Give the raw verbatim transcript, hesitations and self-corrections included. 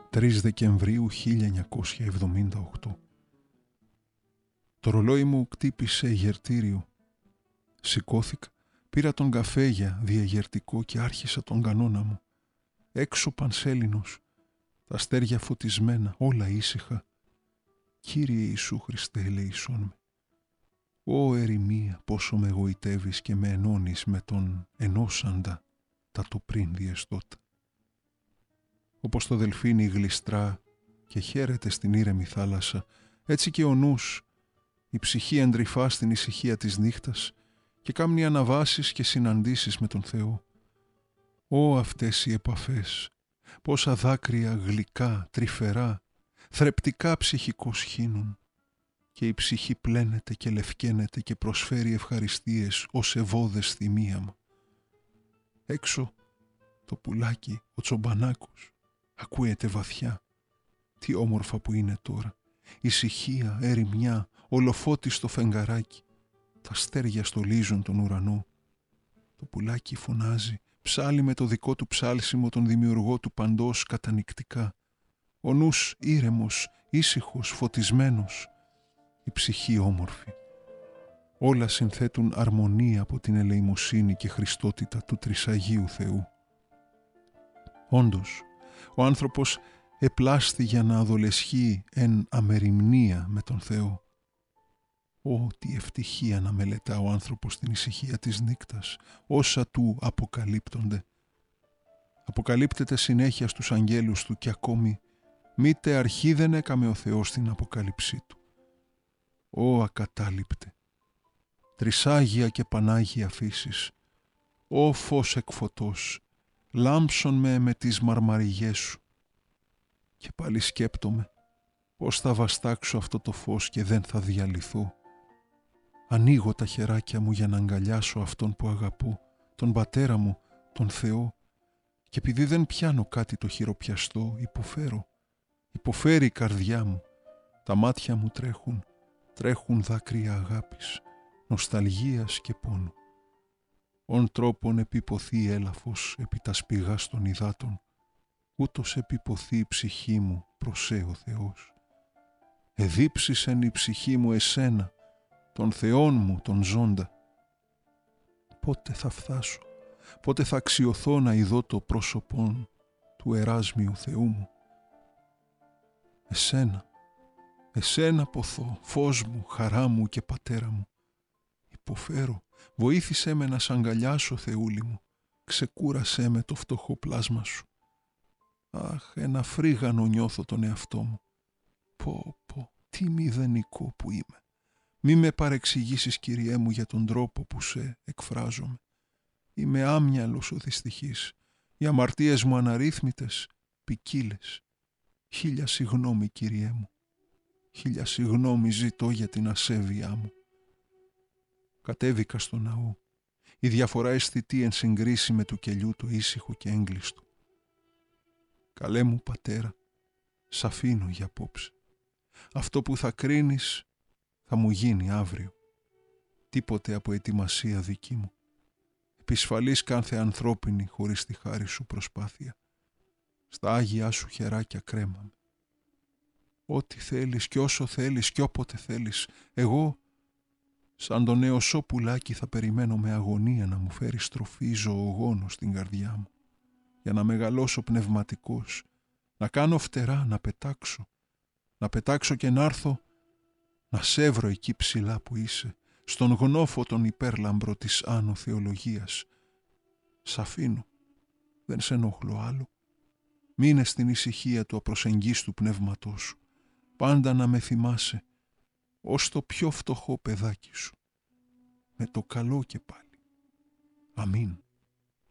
τρεις Δεκεμβρίου χίλια εννιακόσια εβδομήντα οκτώ. Το ρολόι μου κτύπησε γερτήριο. Σηκώθηκα, πήρα τον καφέ για διαγερτικό και άρχισα τον κανόνα μου. Έξω πανσέλινος, τα αστέρια φωτισμένα, όλα ήσυχα. Κύριε Ιησού Χριστέ, ελεησόν με. Ω ερημία, πόσο με γοητεύεις και με ενώνεις με τον ενώσαντα τα το πριν διεστώτα. Όπως το δελφίνι γλιστρά και χαίρεται στην ήρεμη θάλασσα, έτσι και ο νους, η ψυχή εντρυφά στην ησυχία της νύχτας και κάμνει αναβάσεις και συναντήσεις με τον Θεό. Ω αυτές οι επαφές, πόσα δάκρυα γλυκά, τρυφερά, θρεπτικά ψυχικώς χύνουν, και η ψυχή πλένεται και λευκαίνεται και προσφέρει ευχαριστίες ως ευώδες θυμίαμα. Έξω το πουλάκι, ο τσομπανάκος, ακούεται βαθιά. Τι όμορφα που είναι τώρα. Ησυχία, ερημιά, ολοφώτιστο φεγγαράκι. Τα αστέρια στολίζουν τον ουρανό. Το πουλάκι φωνάζει, ψάλει με το δικό του ψάλσιμο τον δημιουργό του παντός κατανυκτικά. Ο νους ήρεμος, ήσυχος, φωτισμένος. Η ψυχή όμορφη. Όλα συνθέτουν αρμονία από την ελεημοσύνη και χριστότητα του Τρισαγίου Θεού. Όντως, ο άνθρωπος επλάστη για να αδολεσχεί εν αμεριμνία με τον Θεό. Ω, τι ευτυχία να μελετά ο άνθρωπος την ησυχία της νύκτας, όσα του αποκαλύπτονται. Αποκαλύπτεται συνέχεια στους αγγέλους του και ακόμη μήτε αρχή δεν έκαμε ο Θεός την αποκάλυψή του. Ω ακατάληπτε, τρισάγια και πανάγια φύσης, ω φως εκφωτός, λάμψον με με τις μαρμαριγές σου. Και πάλι σκέπτομαι πώς θα βαστάξω αυτό το φως και δεν θα διαλυθώ. Ανοίγω τα χεράκια μου για να αγκαλιάσω αυτόν που αγαπώ, τον πατέρα μου, τον Θεό, και επειδή δεν πιάνω κάτι το χειροπιαστό, υποφέρω. Υποφέρει η καρδιά μου, τα μάτια μου τρέχουν, τρέχουν δάκρυα αγάπης, νοσταλγίας και πόνου. Ον τρόπον επιποθεί έλαφος επί τα σπηγάς των υδάτων, ούτως επιποθεί η ψυχή μου προσέ ο Θεός. Εδίψησεν η ψυχή μου εσένα, τον Θεόν μου τον ζώντα. Πότε θα φτάσω, πότε θα αξιωθώ να ειδώ το πρόσωπον του εράσμιου Θεού μου. Εσένα, εσένα ποθώ, φως μου, χαρά μου και πατέρα μου. Υποφέρω, βοήθησέ με να σ' αγκαλιάσω, Θεούλη μου, ξεκούρασέ με το φτωχό πλάσμα σου. Αχ, ένα φρίγανο νιώθω τον εαυτό μου. Πω, πω, τι μηδενικό που είμαι. Μη με παρεξηγήσεις, Κυριέ μου, για τον τρόπο που σε εκφράζομαι. Είμαι άμυαλος ο δυστυχής. Οι αμαρτίες μου αναρρύθμιτες, ποικίλες. Χίλια συγγνώμη, Κυριέ μου. Χίλια συγγνώμη ζητώ για την ασέβειά μου. Κατέβηκα στο ναό. Η διαφορά αισθητή εν συγκρίση με του κελιού το ήσυχο και έγκλειστο. Καλέ μου πατέρα, σ' αφήνω για απόψε. Αυτό που θα κρίνεις θα μου γίνει αύριο. Τίποτε από ετοιμασία δική μου. Επισφαλής κάνθε ανθρώπινη χωρίς τη χάρη σου προσπάθεια. Στα άγια σου χεράκια κρέμαμε. Ό,τι θέλεις κι όσο θέλεις κι όποτε θέλεις, εγώ σαν το νεοσό πουλάκι θα περιμένω με αγωνία να μου φέρει στροφή ζωογόνο στην καρδιά μου, για να μεγαλώσω πνευματικός, να κάνω φτερά, να πετάξω, να πετάξω και να έρθω να σε βρω εκεί ψηλά που είσαι, στον γνώφο τον υπέρλαμπρο της άνω θεολογίας. Σ' αφήνω, δεν σε ενοχλώ άλλο. Μείνε στην ησυχία του απροσεγγίστου πνεύματός σου, πάντα να με θυμάσαι ως το πιο φτωχό παιδάκι σου. Με το καλό και πάλι. Αμήν.